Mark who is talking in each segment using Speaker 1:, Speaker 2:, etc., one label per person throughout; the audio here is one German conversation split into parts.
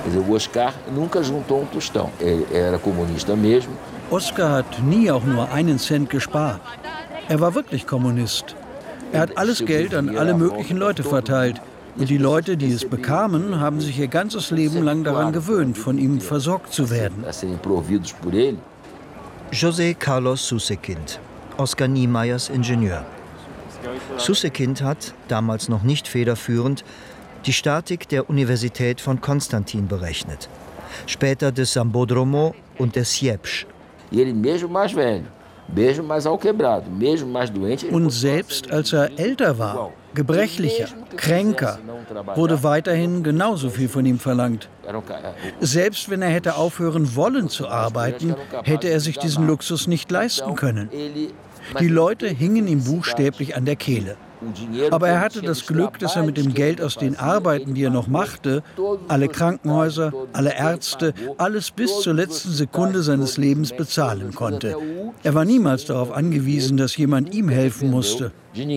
Speaker 1: Oscar hat nie auch nur einen Cent gespart. Er war wirklich Kommunist. Er hat alles Geld an alle möglichen Leute verteilt. Und die Leute, die es bekamen, haben sich ihr ganzes Leben lang daran gewöhnt, von ihm versorgt zu werden.
Speaker 2: José Carlos Susekind, Oscar Niemeyers Ingenieur. Susekind hat, damals noch nicht federführend, die Statik der Universität von Konstantin berechnet. Später des Sambódromo und des Siepsch.
Speaker 1: Und selbst als er älter war, gebrechlicher, kränker, wurde weiterhin genauso viel von ihm verlangt. Selbst wenn er hätte aufhören wollen zu arbeiten, hätte er sich diesen Luxus nicht leisten können. Die Leute hingen ihm buchstäblich an der Kehle. Aber er hatte das Glück, dass er mit dem Geld aus den Arbeiten, die er noch machte, alle Krankenhäuser, alle Ärzte, alles bis zur letzten Sekunde seines Lebens bezahlen konnte. Er war niemals darauf angewiesen, dass jemand ihm helfen musste.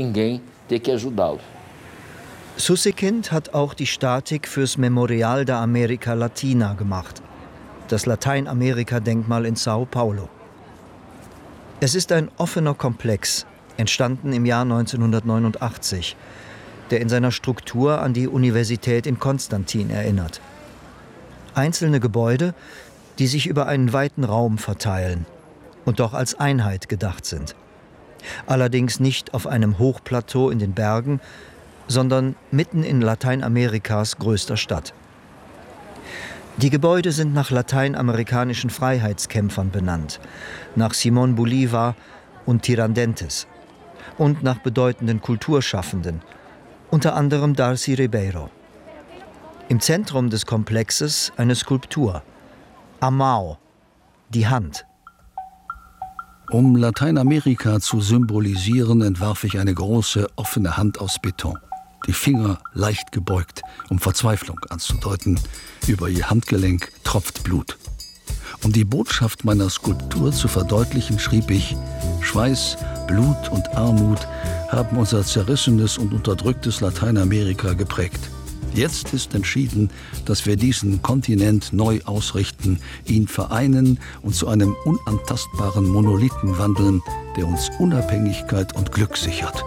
Speaker 2: Susekind hat auch die Statik fürs Memorial da América Latina gemacht, das Lateinamerika-Denkmal in Sao Paulo. Es ist ein offener Komplex, entstanden im Jahr 1989, der in seiner Struktur an die Universität in Konstantin erinnert. Einzelne Gebäude, die sich über einen weiten Raum verteilen und doch als Einheit gedacht sind. Allerdings nicht auf einem Hochplateau in den Bergen, sondern mitten in Lateinamerikas größter Stadt. Die Gebäude sind nach lateinamerikanischen Freiheitskämpfern benannt, nach Simón Bolívar und Tiradentes und nach bedeutenden Kulturschaffenden, unter anderem Darcy Ribeiro. Im Zentrum des Komplexes eine Skulptur, A Mão, die Hand.
Speaker 3: Um Lateinamerika zu symbolisieren, entwarf ich eine große, offene Hand aus Beton. Die Finger leicht gebeugt, um Verzweiflung anzudeuten. Über ihr Handgelenk tropft Blut. Um die Botschaft meiner Skulptur zu verdeutlichen, schrieb ich: Schweiß, Blut und Armut haben unser zerrissenes und unterdrücktes Lateinamerika geprägt. Jetzt ist entschieden, dass wir diesen Kontinent neu ausrichten, ihn vereinen und zu einem unantastbaren Monolithen wandeln, der uns Unabhängigkeit und Glück sichert.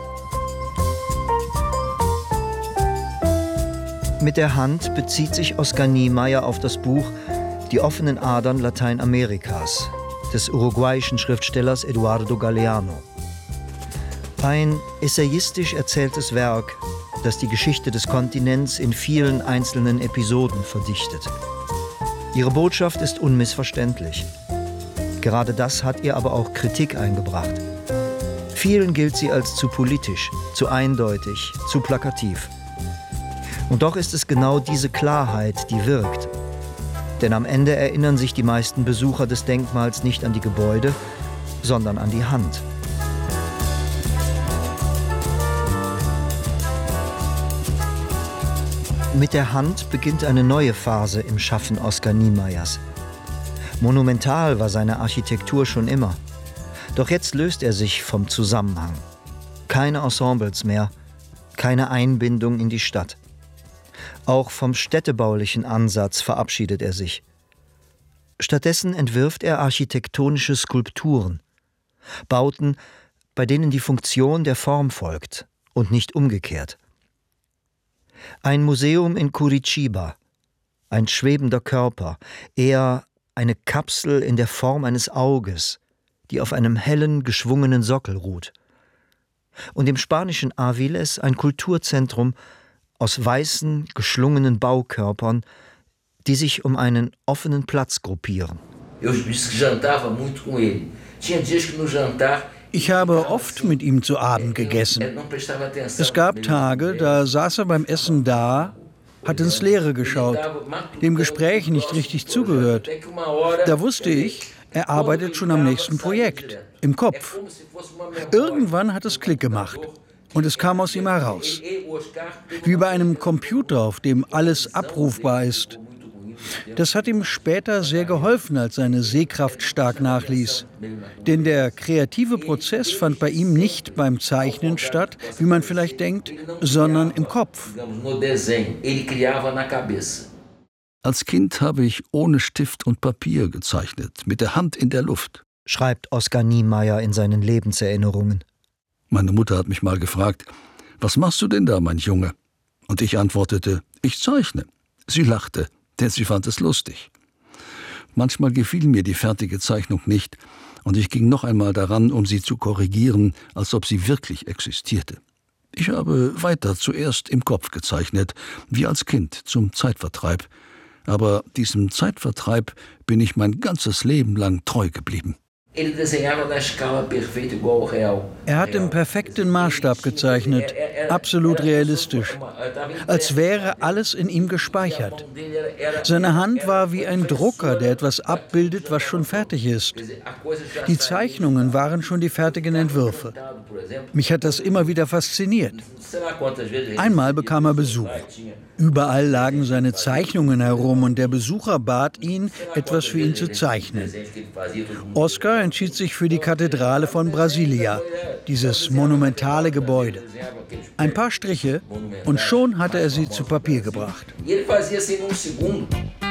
Speaker 2: Mit der Hand bezieht sich Oscar Niemeyer auf das Buch Die offenen Adern Lateinamerikas des uruguayischen Schriftstellers Eduardo Galeano. Ein essayistisch erzähltes Werk, das die Geschichte des Kontinents in vielen einzelnen Episoden verdichtet. Ihre Botschaft ist unmissverständlich. Gerade das hat ihr aber auch Kritik eingebracht. Vielen gilt sie als zu politisch, zu eindeutig, zu plakativ. Und doch ist es genau diese Klarheit, die wirkt. Denn am Ende erinnern sich die meisten Besucher des Denkmals nicht an die Gebäude, sondern an die Hand. Mit der Hand beginnt eine neue Phase im Schaffen Oscar Niemeyers. Monumental war seine Architektur schon immer. Doch jetzt löst er sich vom Zusammenhang. Keine Ensembles mehr, keine Einbindung in die Stadt. Auch vom städtebaulichen Ansatz verabschiedet er sich. Stattdessen entwirft er architektonische Skulpturen, Bauten, bei denen die Funktion der Form folgt und nicht umgekehrt. Ein Museum in Curitiba, ein schwebender Körper, eher eine Kapsel in der Form eines Auges, die auf einem hellen, geschwungenen Sockel ruht. Und im spanischen Aviles ein Kulturzentrum aus weißen, geschlungenen Baukörpern, die sich um einen offenen Platz gruppieren.
Speaker 1: Ich habe oft mit ihm zu Abend gegessen. Es gab Tage, da saß er beim Essen da, hat ins Leere geschaut, dem Gespräch nicht richtig zugehört. Da wusste ich, er arbeitet schon am nächsten Projekt, im Kopf. Irgendwann hat es Klick gemacht. Und es kam aus ihm heraus. Wie bei einem Computer, auf dem alles abrufbar ist. Das hat ihm später sehr geholfen, als seine Sehkraft stark nachließ. Denn der kreative Prozess fand bei ihm nicht beim Zeichnen statt, wie man vielleicht denkt, sondern im Kopf.
Speaker 3: Als Kind habe ich ohne Stift und Papier gezeichnet, mit der Hand in der Luft,
Speaker 2: schreibt Oskar Niemeyer in seinen Lebenserinnerungen.
Speaker 3: Meine Mutter hat mich mal gefragt, was machst du denn da, mein Junge? Und ich antwortete, ich zeichne. Sie lachte, denn sie fand es lustig. Manchmal gefiel mir die fertige Zeichnung nicht, und ich ging noch einmal daran, um sie zu korrigieren, als ob sie wirklich existierte. Ich habe weiter zuerst im Kopf gezeichnet, wie als Kind, zum Zeitvertreib. Aber diesem Zeitvertreib bin ich mein ganzes Leben lang treu geblieben.
Speaker 1: Er hat im perfekten Maßstab gezeichnet, absolut realistisch, als wäre alles in ihm gespeichert. Seine Hand war wie ein Drucker, der etwas abbildet, was schon fertig ist. Die Zeichnungen waren schon die fertigen Entwürfe. Mich hat das immer wieder fasziniert. Einmal bekam er Besuch. Überall lagen seine Zeichnungen herum und der Besucher bat ihn, etwas für ihn zu zeichnen. Oskar entschied sich für die Kathedrale von Brasilia, dieses monumentale Gebäude. Ein paar Striche und schon hatte er sie zu Papier gebracht.